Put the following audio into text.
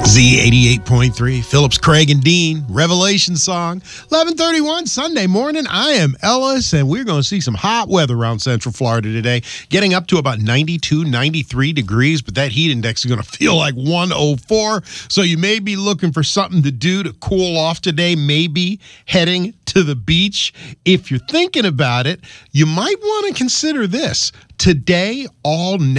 Z88.3, Phillips, Craig, and Dean, Revelation song. 11:31 Sunday morning. I am Ellis, and we're going to see some hot weather around Central Florida today, getting up to about 92, 93 degrees, but that heat index is going to feel like 104. So you may be looking for something to do to cool off today, maybe heading to the beach. If you're thinking about it, you might want to consider this. Today, all